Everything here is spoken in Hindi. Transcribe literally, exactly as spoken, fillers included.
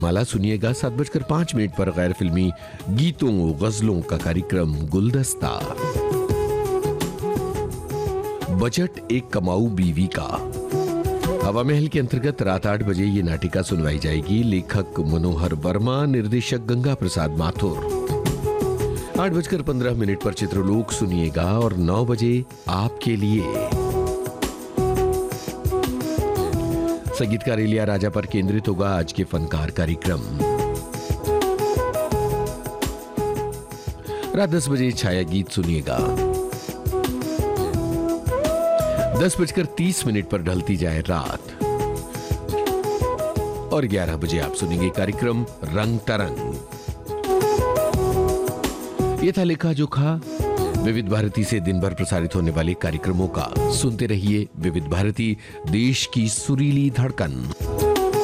माला सुनिएगा सात बजकर पांच मिनट पर गैर फिल्मी गीतों गजलों का कार्यक्रम गुलदस्ता। बजट एक कमाऊ बीवी का। हवा महल के अंतर्गत रात आठ बजे ये नाटिका सुनवाई जाएगी। लेखक मनोहर वर्मा, निर्देशक गंगा प्रसाद माथुर। आठ बजकर पंद्रह मिनट पर चित्रलोक सुनिएगा और नौ बजे आपके लिए संगीतकार इलिया राजा पर केंद्रित होगा आज के फनकार कार्यक्रम। रात दस बजे छाया गीत सुनिएगा। दस बजकर तीस मिनट पर ढलती जाए रात और ग्यारह बजे आप सुनेंगे कार्यक्रम रंग तरंग। यह था लेखा जोखा विविध भारती से दिन भर प्रसारित होने वाले कार्यक्रमों का। सुनते रहिए विविध भारती, देश की सुरीली धड़कन।